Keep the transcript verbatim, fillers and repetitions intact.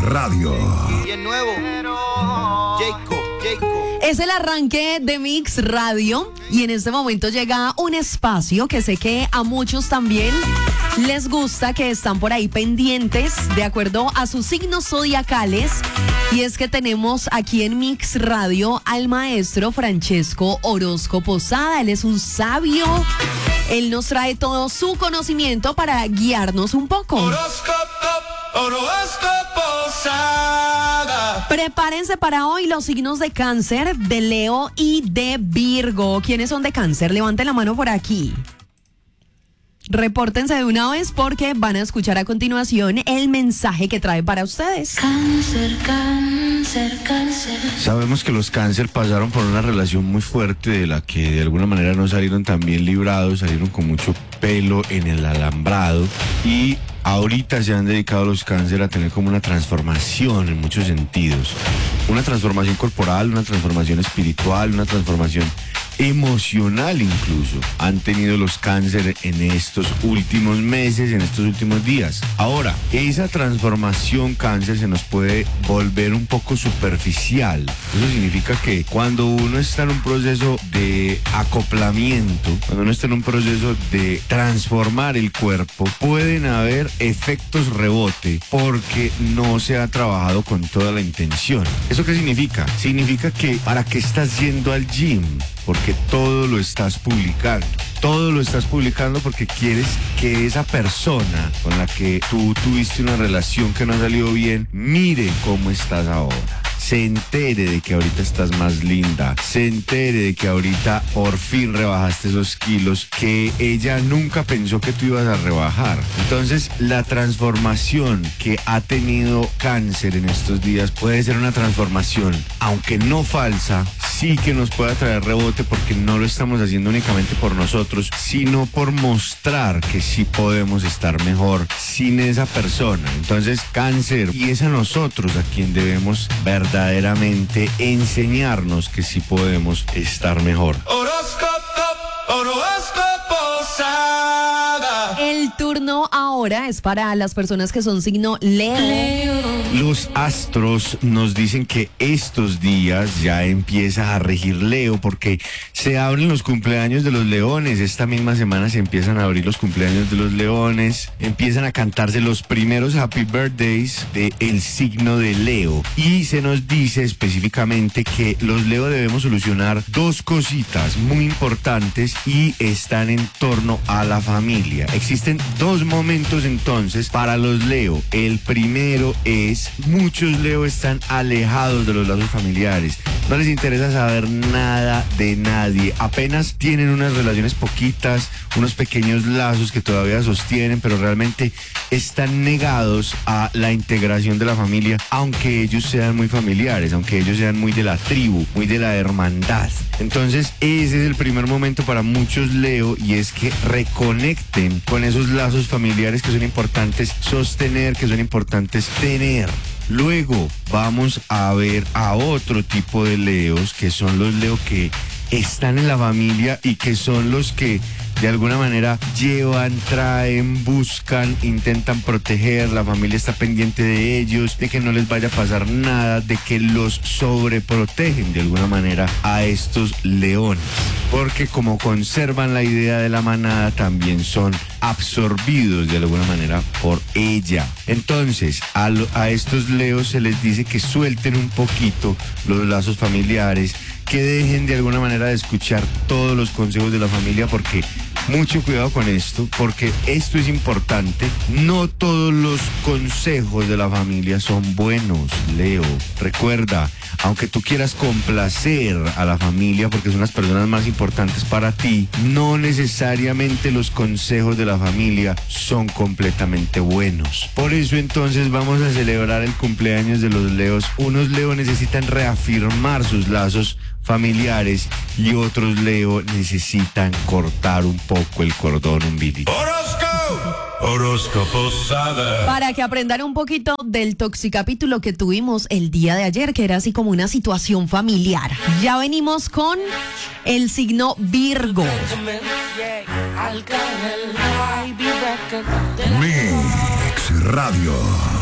Radio. Y el nuevo, Jacob, Jacob. Es el arranque de Mix Radio y en este momento llega un espacio que sé que a muchos también les gusta, que están por ahí pendientes de acuerdo a sus signos zodiacales. Y es que tenemos aquí en Mix Radio al maestro Francesco Orozco Posada. Él es un sabio. Él nos trae todo su conocimiento para guiarnos un poco. Horóscopo, horóscopo Posada. Prepárense para hoy los signos de Cáncer, de Leo y de Virgo. ¿Quiénes son de Cáncer? Levanten la mano por aquí. Repórtense de una vez porque van a escuchar a continuación el mensaje que trae para ustedes. Cáncer, cáncer, cáncer. Sabemos que los cáncer pasaron por una relación muy fuerte de la que de alguna manera no salieron tan bien librados, salieron con mucho pelo en el alambrado y ahorita se han dedicado los cáncer a tener como una transformación en muchos sentidos. Una transformación corporal, una transformación espiritual, una transformación emocional incluso han tenido los cáncer en estos últimos meses, en estos últimos días. Ahora, esa transformación cáncer se nos puede volver un poco superficial. Eso significa que cuando uno está en un proceso de acoplamiento, cuando uno está en un proceso de transformar el cuerpo, pueden haber efectos rebote porque no se ha trabajado con toda la intención. ¿Eso qué significa? Significa que ¿para qué estás yendo al gym? Porque todo lo estás publicando. Todo lo estás publicando porque quieres que esa persona con la que tú tuviste una relación que no salió bien, mire cómo estás ahora. Se entere de que ahorita estás más linda, se entere de que ahorita por fin rebajaste esos kilos que ella nunca pensó que tú ibas a rebajar. Entonces, la transformación que ha tenido cáncer en estos días puede ser una transformación, aunque no falsa, sí que nos pueda traer rebote porque no lo estamos haciendo únicamente por nosotros, sino por mostrar que sí podemos estar mejor sin esa persona. Entonces, cáncer, y es a nosotros a quien debemos verdaderamente verdaderamente enseñarnos que sí podemos estar mejor. Horóscopo, horóscopo Posada. El turno ahora es para las personas que son signo Leo. Los astros nos dicen que estos días ya empieza a regir Leo porque se abren los cumpleaños de los leones. Esta misma semana se empiezan a abrir los cumpleaños de los leones. Empiezan a cantarse los primeros happy birthdays del signo de Leo. Y se nos dice específicamente que los Leo debemos solucionar dos cositas muy importantes y están en torno a la familia. Existen dos momentos entonces para los Leo. El primero es, muchos Leo están alejados de los lazos familiares. No les interesa saber nada de nadie. Apenas tienen unas relaciones poquitas, unos pequeños lazos que todavía sostienen, pero realmente están negados a la integración de la familia, aunque ellos sean muy familiares, aunque ellos sean muy de la tribu, muy de la hermandad. Entonces, ese es el primer momento para muchos Leo, y es que reconecten con esos lazos familiares que son importantes sostener, que son importantes tener. Luego vamos a ver a otro tipo de Leos, que son los Leo que están en la familia y que son los que de alguna manera llevan, traen, buscan, intentan proteger. La familia está pendiente de ellos, de que no les vaya a pasar nada, de que los sobreprotegen de alguna manera a estos leones. Porque como conservan la idea de la manada, también son absorbidos de alguna manera por ella. Entonces, a, lo, a estos leos se les dice que suelten un poquito los lazos familiares, que dejen de alguna manera de escuchar todos los consejos de la familia, porque mucho cuidado con esto, porque esto es importante. No todos los consejos de la familia son buenos, Leo. Recuerda, aunque tú quieras complacer a la familia porque son las personas más importantes para ti, no necesariamente los consejos de la familia son completamente buenos. Por eso entonces vamos a celebrar el cumpleaños de los Leos. Unos Leo necesitan reafirmar sus lazos familiares y otros Leo necesitan cortar un poco el cordón umbilical. Horóscopo, horóscopo Posada. Para que aprendan un poquito del toxicapítulo que tuvimos el día de ayer, que era así como una situación familiar. Ya venimos con el signo Virgo. Mix Radio.